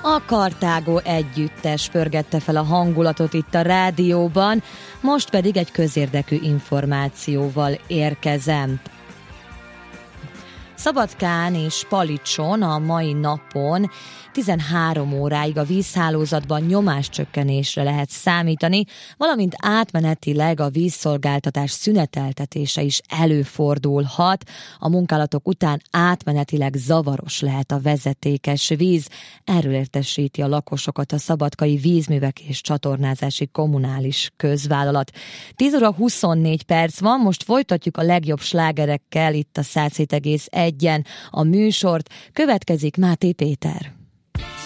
A Kartágó együttes pörgette fel a hangulatot itt a rádióban, most pedig egy közérdekű információval érkezem. Szabadkán és Palicson a mai napon 13 óráig a vízhálózatban nyomáscsökkenésre lehet számítani, valamint átmenetileg a vízszolgáltatás szüneteltetése is előfordulhat. A munkálatok után átmenetileg zavaros lehet a vezetékes víz. Erről értesíti a lakosokat a Szabadkai Vízművek és Csatornázási Kommunális Közvállalat. 10 óra 24 perc van, most folytatjuk a legjobb slágerekkel itt a 107,1-en a műsort. Következik Máté Péter.